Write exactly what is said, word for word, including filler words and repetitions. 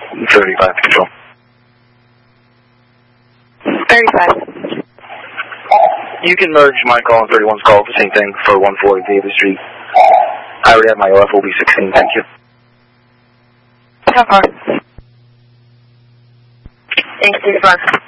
thirty-five to control. thirty-five. You can merge my call and thirty-one's call for the same thing for one forty Davis Street. I already have my O F O B sixteen, thank you. How far? Thanks, thirty-five.